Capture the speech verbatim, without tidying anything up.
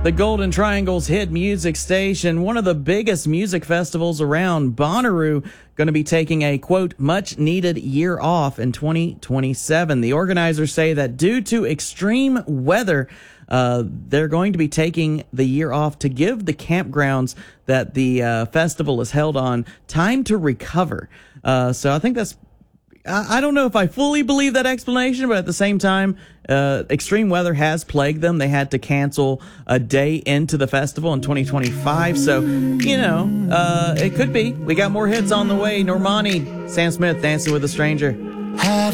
The Golden Triangle's hit music station, one of the biggest music festivals around, Bonnaroo, going to be taking a, quote, much-needed year off in twenty twenty-seven. The organizers say that due to extreme weather, uh, they're going to be taking the year off to give the campgrounds that the uh, festival is held on time to recover. Uh, so I think that's I don't know if I fully believe that explanation, but at the same time, uh, extreme weather has plagued them. They had to cancel a day into the festival in twenty twenty-five. So, you know, uh, it could be. We got more hits on the way. Normani, Sam Smith, Dancing with a Stranger.